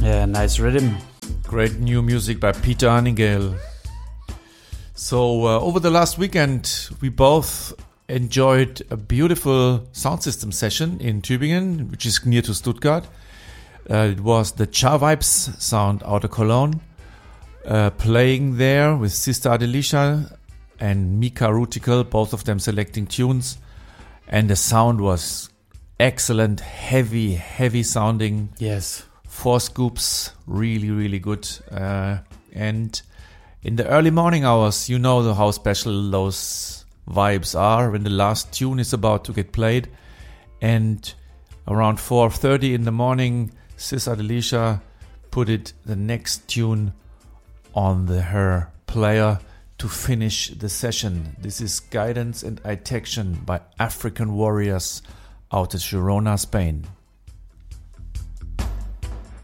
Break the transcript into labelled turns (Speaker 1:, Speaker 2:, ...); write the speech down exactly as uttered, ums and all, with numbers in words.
Speaker 1: Yeah, nice rhythm.
Speaker 2: Great new music by Peter Hanigel. So uh, over the last weekend, we both enjoyed a beautiful sound system session in Tübingen, which is near to Stuttgart. Uh, it was the Cha Vibes sound out of Cologne, uh, playing there with Sister Adelisha and Mika Rutical, both of them selecting tunes. And the sound was excellent, heavy, heavy sounding.
Speaker 1: Yes.
Speaker 2: Four scoops, really, really good. Uh, and in the early morning hours, you know how special those vibes are when the last tune is about to get played. And around four thirty in the morning, Sis Adelisha put it the next tune on the her player to finish the session. This is Guidance and Itection by African Warriors out of Girona, Spain.